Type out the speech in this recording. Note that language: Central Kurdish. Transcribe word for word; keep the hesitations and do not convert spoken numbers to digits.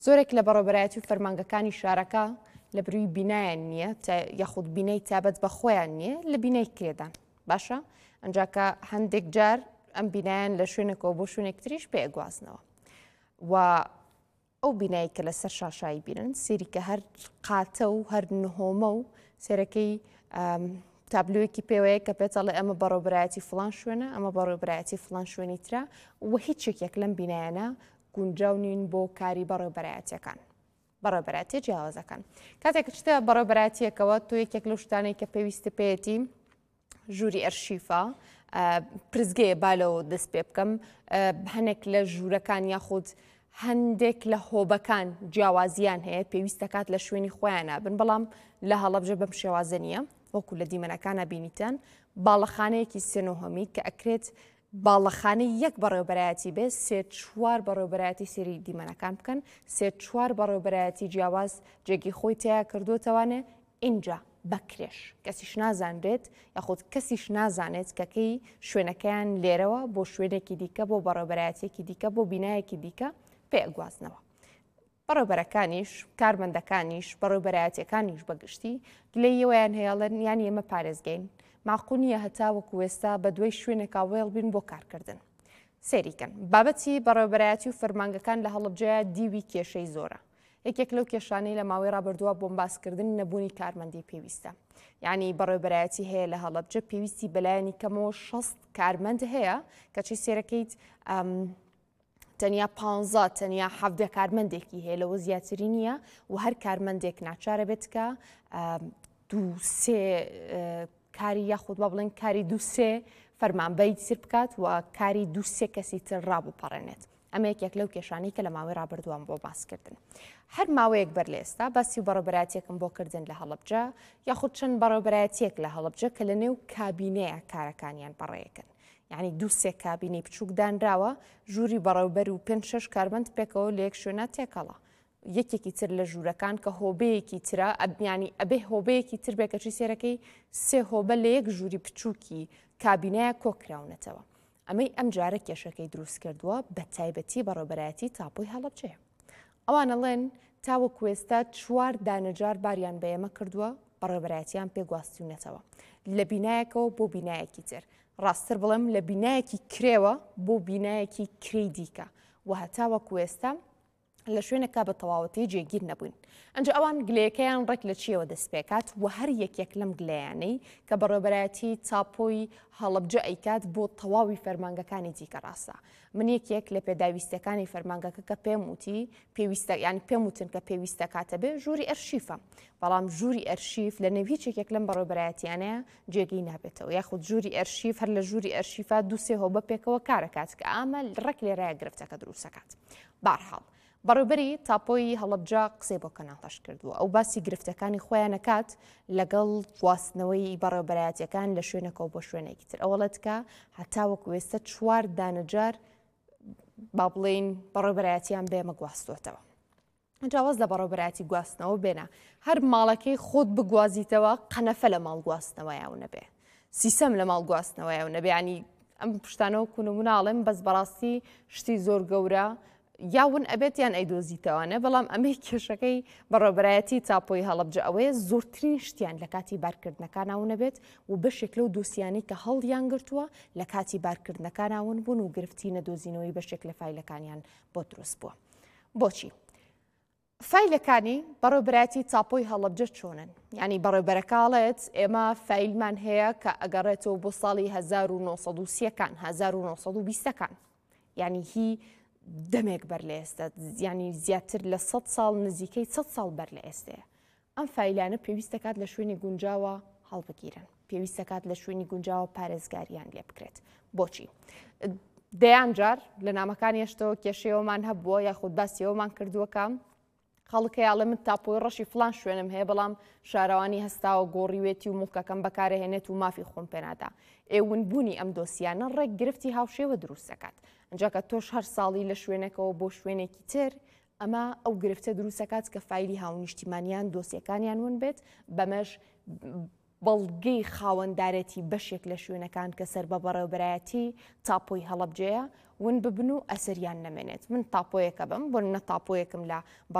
زۆرێک لە بەڕێوەبەرایەتی و فەرمانگەکانی شارەکە لە بروی بینایان نییە یاخود بینەی تابەت بە خۆیان نییە لە بینەی کرێدان باشە ئەنجاکە هەندێک جار ئەم بینایان لە شوێنێکەوە بۆ شوێنێک تریش پێگوازنەوە و ئەو بینایی کە لەسەر شاشایی بینن سێری کە هەر قاتە و هەر نهۆمە و سێرەکەی تابلوویەکی پێوەیە کە پێچەڵێ ئەمە بەڕێوەبەرایەتی فڵان شوێنە ئەمە بەڕێوەبەرایەتی فڵان شوێنی ترا و هیچێکێک لەم بینایانە گونجاو نین بۆ کاری بەڕێوەبەرایەتیەکان بەڕێوەبەرایەتی جیاوازەکان کاتێک شتە بەڕێوەبەرایەتیەکەوە تۆ یەکێک لەو شتانەی کە پێویستە پێیەتی ژووری ئەرشیفە پرزگەیە بالەوە دەست پێ بکەم هەنێک لە ژوورەکان یاخود هەندێک لە هۆبەکان جیاوازیان هەیە پێویست دەکات لە شوێنی خۆیانە بن بەڵام لە هەڵەبجە بەم شێوازە نییە وەکو لە دیمەنەکانە بینیتەن باڵەخانەیەکی سێنۆهەمی کە ئەکرێت باڵەخانەی یەک بەڕێوەبەرایەتی بێ سێ چوار بەڕێوەبەرایەتی سێری دیمەنەکان بکەن سێ چوار بەڕێوەبەرایەتی جیاواز جێگی خۆی تیا کردوتەوانێ اینجا بەکرێش کەسیش نازانرێت یاخود کەسیش نازانێت کەکەی شوێنەکەیان لێرەوە بۆ شوێنێکی دیکە بۆ بەڕێوەبەرایەتێکی دیکە بۆ بینایەکی دیکە پێگوازنەوە بەڕێوەبەرەکانیش کارمەندەکانیش بەڕێوەبەرایەتیەکانیش بەگشتی لێیەوەیان هەیەڵێن یانی ئێمە پارێزگەین ماقونیە هەتا وەکو ئێستا بە دوای شوێنێکا وێڵ بین بۆ کارکردن سێریکەن بابەتی بەڕێوەبەرایەتی و فەرمانگەکان لە هەڵەبجەیە دیوی کێشەی زۆرە یەکێک لەو کێشانەی لە ماوەی ڕابردووە بۆمباسکردن نەبوونی کارمەندی پێویستە یعنی بەڕێوەبەرایەتی هەیە لە هەڵەبجە پێویستی بەلایەنی کەمەوە شەست کارمەند هەیە کەچی سێرەکەیت تەنیا پانزە تەنیا حەڤدە کارمەندێکی هەیە لەوە زیاتری نییە و هەر کارمەندێک ناچارە بێت کە دوو سێ کاری یاخود بە بڵێن کاری دوو سێ فەرمانبەری تر بکات و کاری دوو سێ کەسی تر ڕابپەڕێنێت ئەمە یەکێک لەو کێشانەی کە لە ماوەی ڕابردووان بۆ باسکردن هەر ماوەیەک بەر لە ئێستا باسی و بەڕێوەبەرایەتیەکەم بۆ کردن لە هەڵەبجە یاخود چەند بەڕێوەبەرایەتیەک لە هەڵەبجە کە لە نێو کابینەیە کارەکانیان بەڕێیەکەن یعنی دوو سێ کابینەی بچووک دانراوە ژووری بەڕێوەبەر و پێنج شەش کارمەند پێکەوە لە یەک شوێنە تێکەڵە یەکێکی تر لە ژوورەکان کە هۆبەیەکی ترە ئەبیانی ئەبێ هۆبەیەکی تر بێکەچی سێرەکەی سێ هۆبە لە یەک ژووری بچووکی کابینەیە کۆکراونەتەوە ئەمەی ئەم جارە کێشەکەی دروست کردووە بە تایبەتی بەڕێوەبەرایەتی تاپۆی هەڵەبجەیە ئەوانەڵێن تاوەکو ئێستا چوار دانەجار باریان بە ئێمە کردووە بەڕێوەبەرایەتیان پێگواستیونەتەوە لە بینایەکەوە بۆ بینایەکی تر ڕاستتر بڵێم لە بینایەکی کرێوە بۆ بینایەکی کری دیکە و هەتاوەکو ئێستا لە شوێنێکا بە تەواوەتی جێگیر نەبووین ئەنجا ئەوان گلەیەکەیان ڕێک لە چیەوە دەست پێکات و هەر یەکێک لەم گلەیانەی کە بەڕێوەبەرایەتی تاپۆی هەڵەبجە ئەیکات بۆ تەواوی فەرمانگەکانی دیکە ڕاستە من یەکێک لە پێداویستەکانی فەرمانگەکە کە پێم وتی پێویستە یانی پێم وتن کە پێویستە کاتە بێ ژووری ئەرشیفە بەڵام ژووری ئەرشیف لە نێو هیچێکێک لەم بەڕێوەبەرایەتیانەیە جێگەی نابێتەوە یاخود ژووری ئەرشیف هەر لە ژووری ئەرشیفا دوو سێ هۆبە پێکەوە کارەکات کە ئامە ڕێک لێرایە گرفتەکە دروستەکات بەرحاڵ بەڕێوەبەری تاپۆی هەڵەبجە قسەی بۆ کەناڵەش کردووە ئەو باسی گرفتەکانی خۆیان نەکات لەگەڵ گواستنەوەی بەڕێوەبەرایەتیەکان لە شوێنەکەەوە بۆ شوێنێکی تر ئەوڵەت کە هەتاوەکو ئێستا چوار دانەجار با بڵێن بەڕێوەبەرایەتیان بێمە گواستوێتەوە جیاواز لە بەڕێوەبەرایەتی گواستنەوە بێنە هەر ماڵەکەی خۆت بگوازیتەوە قەنەفە لە ماڵ گواستنەوەیان نەبێ سیسەم لە ماڵ گواستنەوەیان نەبێ ینی ئەم پشتانەوە کوونموناڵێم بەس بەڕاستی شتی زۆر گەورە یاون ئەبێت یان ئەیدۆزیتەوانە بەڵام ئەمەی کێشەکەی بەڕێوەبەرایەتی تاپۆی هەڵەبجە ئەوەیە زۆرترین شتیان لە کاتی بارکردنەکاناون نەبێت و بەشێک لەو دۆسیانەی کە هەڵیان گرتووە لە کاتی بارکردنەکاناون بوون و گرفتی نەدۆزینەوەی بەشێک لە فایلەکانیان بۆ دروست بووە بۆچی فایلەکانی بەڕێوەبەرایەتی تاپۆی هەڵەبجە چۆنن ینی بەڕێوەبەرەکاڵێت ئێمە فایلمان هەیە کە ئەگەڕێتەوە بۆ ساڵی هەزار و نۆسەد و سیەکان هەزار و نۆسەد و بیستەکان ینی هی دەمێک بەر لە ئێستا ینی زیاتر لە سەد ساڵ نزیکەی سەد ساڵ بەر لە ئێستەیە ئەم فایلانە پێویست دەکات لە شوێنی گونجاوە هەڵبگیرن پێویست دەکات لە شوێنی گونجاوە پارێزگاریان لێ بکرێت بۆچی دەیان جار لە نامەکانی هێشتەوە کێشەیەوەمان هەبووە یاخود باسیەوەمان کردووەکەم خەڵکەیاڵە من تاپۆی ڕەشی فلان شوێنم هەیە بەڵام شارەوانی هەستاوە گۆڕیوێتی و موکەکەم بەکارەهێنێت و مافی خۆم پێنادا ئێونبوونی ئەم دۆسیانە ڕێک گرفتی هاوشێوە دروست دەکات ئەنجاکە تۆش هەر ساڵی لە شوێنێکەوە بۆ شوێنێکی تر ئەمە ئەو گرفتە دروست دەکات کە فایلی هاونیشتیمانیان دۆسیەکانیان ون بێت بەمەش بەڵگەی خاوەندارەتی بەشێک لە شوێنەکان کە سەر بە بەڕێوەبەرایەتی تاپۆی هەڵەبجەیە ون ببن و ئەسەریان نەمێنێت من تاپۆیەکە بم بۆ نە تاپۆیەکم لە